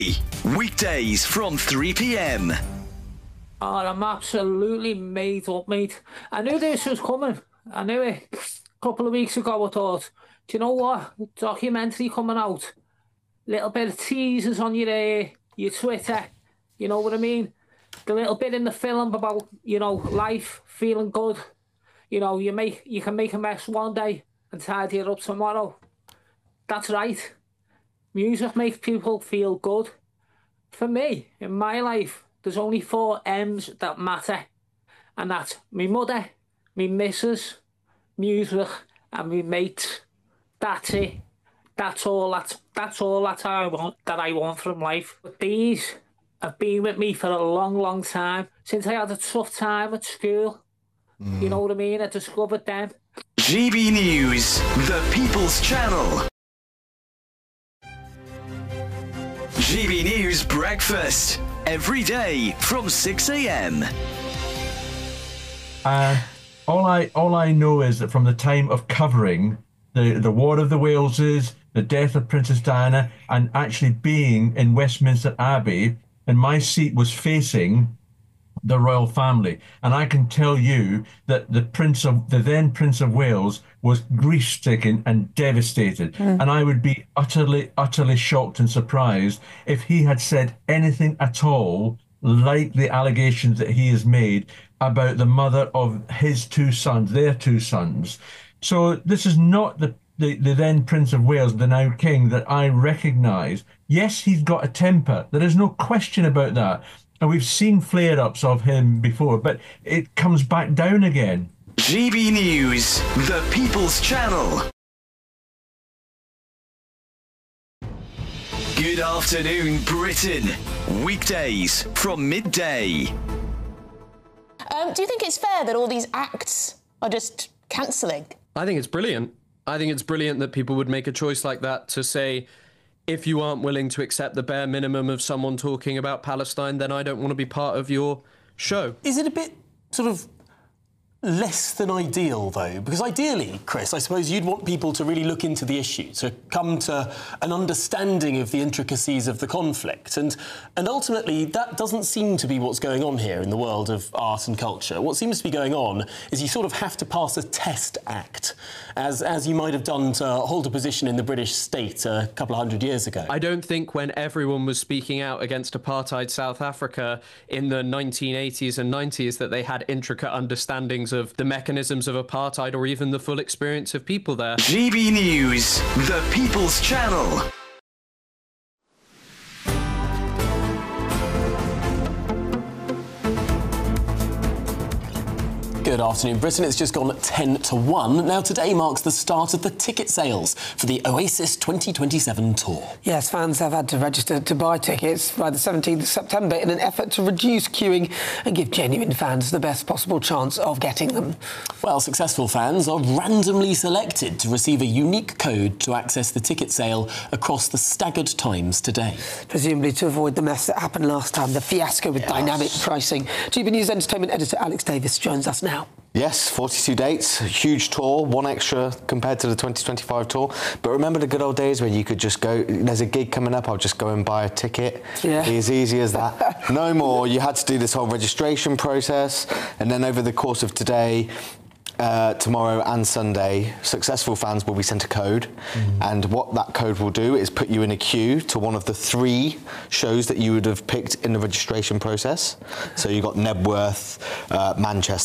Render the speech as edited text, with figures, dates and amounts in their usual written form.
Weekdays from 3 p.m. Oh, I'm absolutely made up, mate. I knew this was coming. I knew it. A couple of weeks ago, I thought, do you know what? Documentary coming out. Little bit of teasers on your Twitter. You know what I mean? The little bit in the film about, life, feeling good. You can make a mess one day and tidy it up tomorrow. That's right. Music makes people feel good. For me, in my life, there's only 4 M's that matter. And that's me mother, me missus, music, and me mates. That's it. That's all that I want from life. But these have been with me for a long, long time. Since I had a tough time at school. You know what I mean? I discovered them. GB News, the People's Channel. GB News Breakfast, every day from 6 a.m. All I know is that from the time of covering the War of the Waleses, the death of Princess Diana, and actually being in Westminster Abbey, and my seat was facing the royal family, and I can tell you that the then Prince of Wales was grief-stricken and devastated, and I would be utterly shocked and surprised if he had said anything at all like the allegations that he has made about the mother of his 2 sons, their 2 sons. So this is not the then Prince of Wales, the now King, that I recognise. Yes, he's got a temper. There is no question about that. And we've seen flare-ups of him before, but it comes back down again. GB News, the People's Channel. Good afternoon, Britain. Weekdays from midday. Do you think it's fair that all these acts are just cancelling? I think it's brilliant. I think it's brilliant that people would make a choice like that to say, if you aren't willing to accept the bare minimum of someone talking about Palestine, then I don't want to be part of your show. Is it a bit sort of less than ideal, though? Because ideally, Chris, I suppose you'd want people to really look into the issue, to come to an understanding of the intricacies of the conflict. And ultimately, that doesn't seem to be what's going on here in the world of art and culture. What seems to be going on is you sort of have to pass a test act, as you might have done to hold a position in the British state a couple of 100 years ago. I don't think when everyone was speaking out against apartheid South Africa in the 1980s and 90s that they had intricate understandings of the mechanisms of apartheid or even the full experience of people there. GB News, the People's Channel. Good afternoon, Britain. It's just gone 10 to 1. Now, today marks the start of the ticket sales for the Oasis 2027 tour. Yes, fans have had to register to buy tickets by the 17th of September in an effort to reduce queuing and give genuine fans the best possible chance of getting them. Well, successful fans are randomly selected to receive a unique code to access the ticket sale across the staggered times today. Presumably to avoid the mess that happened last time, the fiasco with dynamic pricing. GB News entertainment editor Alex Davis joins us now. Yes, 42 dates, a huge tour, 1 extra compared to the 2025 tour. But remember the good old days when you could just go, there's a gig coming up, I'll just go and buy a ticket. Yeah. Be as easy as that. No more. You had to do this whole registration process. And then over the course of today, tomorrow and Sunday, successful fans will be sent a code, and what that code will do is put you in a queue to one of the 3 shows that you would have picked in the registration process. So you got Nebworth, Manchester,